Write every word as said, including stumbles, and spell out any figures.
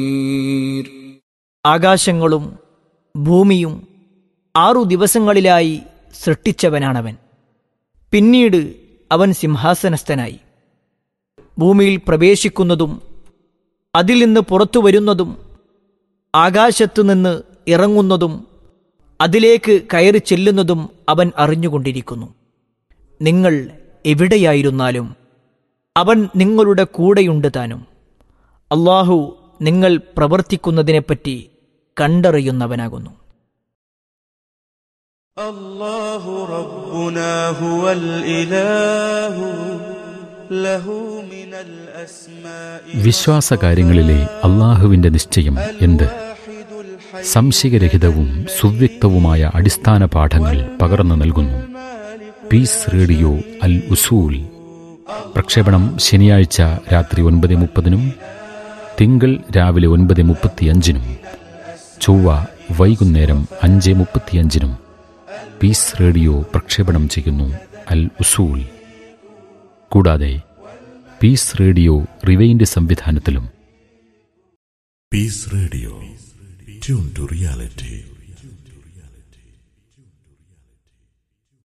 ആകാശങ്ങളും ഭൂമിയും ആറു ദിവസങ്ങളിലായി സൃഷ്ടിച്ചവനാണവൻ. പിന്നീട് അവൻ സിംഹാസനസ്ഥനായി. ഭൂമിയിൽ പ്രവേശിക്കുന്നതും അതിൽ നിന്ന് പുറത്തു വരുന്നതും ആകാശത്തുനിന്ന് ഇറങ്ങുന്നതും അതിലേക്ക് കയറി ചെല്ലുന്നതും അവൻ അറിഞ്ഞുകൊണ്ടിരിക്കുന്നു. നിങ്ങൾ എവിടെയായിരുന്നാലും അവൻ നിങ്ങളുടെ കൂടെയുണ്ട് താനും. അല്ലാഹു നിങ്ങൾ പ്രവർത്തിക്കുന്നതിനെപ്പറ്റി കണ്ടറിയുന്നവനാകുന്നു. അല്ലാഹു റബ്ബുനാ ഹുവൽ ഇലാഹു ലഹു മിനൽ അസ്മാഇ. വിശ്വാസകാര്യങ്ങളിലെ അല്ലാഹുവിന്റെ നിശ്ചയം എന്ത്? സംശയരഹിതവും സുവ്യക്തവുമായ അടിസ്ഥാന പാഠങ്ങൾ പകർന്നു നൽകുന്നു പീസ് റേഡിയോ അൽ ഉസൂൽ. പ്രക്ഷേപണം ശനിയാഴ്ച രാത്രി ഒൻപത് മുപ്പതിനും തിങ്കൾ രാവിലെ ഒൻപത് മുപ്പത്തിയഞ്ചിനും ചൊവ്വ വൈകുന്നേരം അഞ്ച് മുപ്പത്തിയഞ്ചിനും പീസ് റേഡിയോ പ്രക്ഷേപണം ചെയ്യുന്നു അൽ ഉസൂൽ. കൂടാതെ piece radio rewind സംവിധാനത്തിലും. Piece radio, tune to reality.